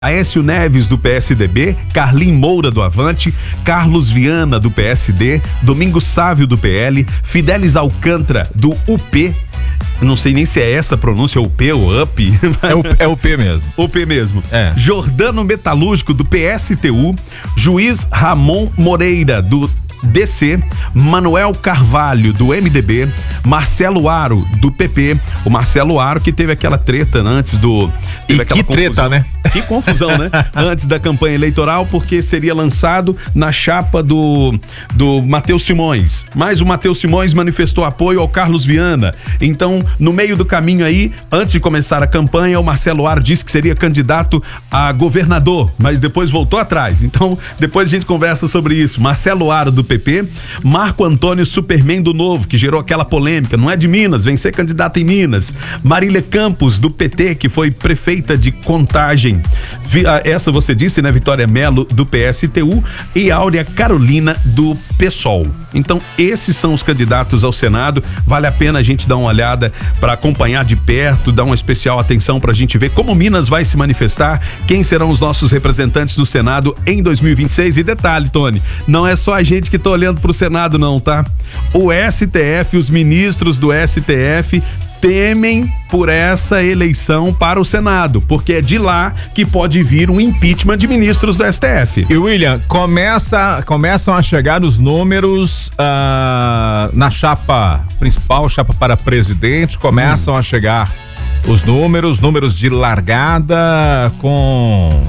Aécio Neves, do PSDB, Carlim Moura, do Avante, Carlos Viana, do PSD, Domingos Sávio, do PL, Fidelis Alcântara, do UP, não sei nem se é essa a pronúncia, UP ou UP. É o P mesmo. UP mesmo. É. Jordano Metalúrgico, do PSTU, Juiz Ramon Moreira, do DC, Manuel Carvalho, do MDB, Marcelo Aro, do PP, o Marcelo Aro que teve aquela treta antes do... Teve aquela confusão, treta, né? Que confusão, né? Antes da campanha eleitoral, porque seria lançado na chapa do Matheus Simões. Mas o Matheus Simões manifestou apoio ao Carlos Viana. Então, no meio do caminho aí, antes de começar a campanha, o Marcelo Aro disse que seria candidato a governador, mas depois voltou atrás. Então, depois a gente conversa sobre isso. Marcelo Aro, do PP, Marco Antônio Superman, do Novo, que gerou aquela polêmica, não é de Minas, vem ser candidato em Minas. Marília Campos, do PT, que foi prefeita de Contagem. Essa você disse, né? Vitória Melo, do PSTU, e Áurea Carolina, do PSOL. Então, esses são os candidatos ao Senado. Vale a pena a gente dar uma olhada para acompanhar de perto, dar uma especial atenção para a gente ver como Minas vai se manifestar, quem serão os nossos representantes do Senado em 2026. E detalhe, Tony, não é só a gente que tá olhando pro Senado não, tá? O STF, os ministros do STF temem por essa eleição para o Senado, porque é de lá que pode vir um impeachment de ministros do STF. E William, começam a chegar os números na chapa principal, chapa para presidente, começam a chegar os números de largada com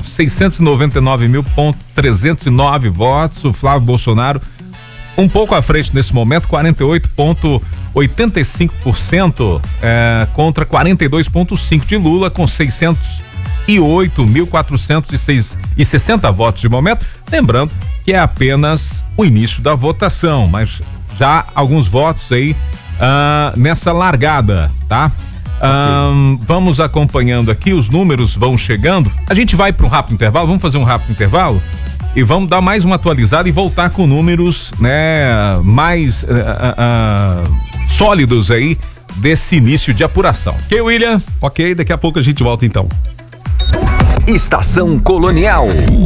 699.309 votos, o Flávio Bolsonaro um pouco à frente nesse momento, 48,85% contra 42,5% de Lula, com 608.460 votos de momento. Lembrando que é apenas o início da votação, mas já alguns votos aí nessa largada, tá? Vamos acompanhando aqui, os números vão chegando. A gente vai para um rápido intervalo, vamos fazer um rápido intervalo e vamos dar mais uma atualizada e voltar com números, né, mais sólidos aí desse início de apuração. Ok, William? Ok, daqui a pouco a gente volta então. Estação Colonial.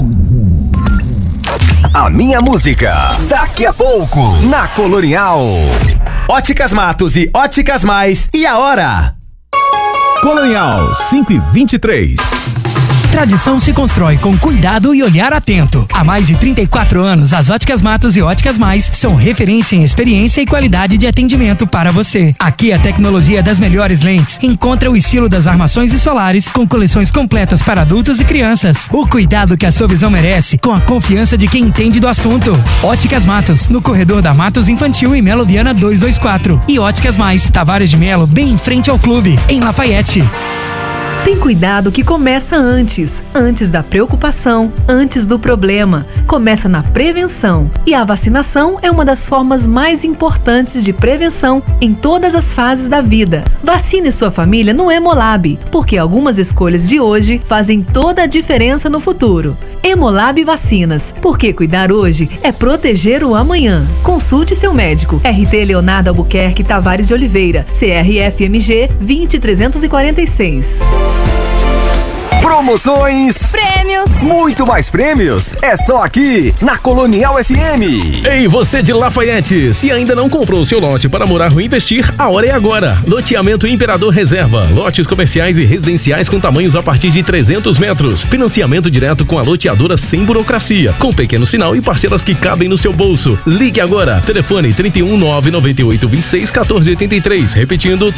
A minha música. Daqui a pouco, na Colonial. Óticas Matos e Óticas Mais. E a hora? Colonial 5:23. Tradição se constrói com cuidado e olhar atento. Há mais de 34 anos, as Óticas Matos e Óticas Mais são referência em experiência e qualidade de atendimento para você. Aqui a tecnologia das melhores lentes encontra o estilo das armações e solares com coleções completas para adultos e crianças. O cuidado que a sua visão merece com a confiança de quem entende do assunto. Óticas Matos, no corredor da Matos Infantil e Melo Viana 224. E Óticas Mais, Tavares de Melo, bem em frente ao clube, em Lafayette. Tem cuidado que começa antes da preocupação, antes do problema. Começa na prevenção. E a vacinação é uma das formas mais importantes de prevenção em todas as fases da vida. Vacine sua família no Hemolab, porque algumas escolhas de hoje fazem toda a diferença no futuro. Hemolab Vacinas, porque cuidar hoje é proteger o amanhã. Consulte seu médico. RT Leonardo Albuquerque Tavares de Oliveira, CRFMG 20346. Promoções, prêmios, muito mais prêmios, é só aqui na Colonial FM. Ei, você de Lafayette, se ainda não comprou seu lote para morar ou investir, a hora é agora. Loteamento Imperador Reserva, lotes comerciais e residenciais com tamanhos a partir de 300 metros. Financiamento direto com a loteadora sem burocracia, com pequeno sinal e parcelas que cabem no seu bolso. Ligue agora, telefone 319-9826-1483, repetindo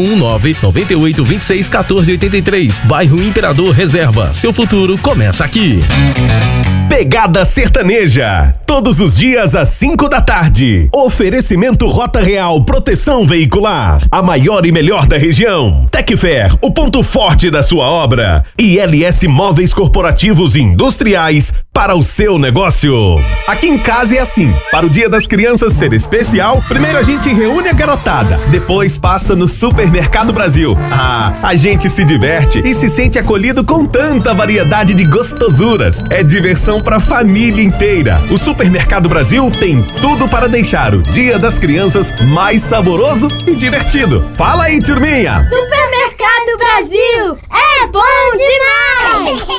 319-9826-1483, bairro Imperador Reserva, seu futuro começa aqui. Pegada Sertaneja, todos os dias às 5 da tarde. Oferecimento Rota Real Proteção Veicular, a maior e melhor da região. Tecfer, o ponto forte da sua obra. E LS Móveis Corporativos e Industriais para o seu negócio. Aqui em casa é assim, para o Dia das Crianças ser especial, primeiro a gente reúne a garotada, depois passa no Supermercado Brasil. A gente se diverte e se sente acolhido com tanta variedade de gostosuras. É diversão para a família inteira. O Supermercado Brasil tem tudo para deixar o Dia das Crianças mais saboroso e divertido. Fala aí, turminha! Supermercado Brasil é bom demais!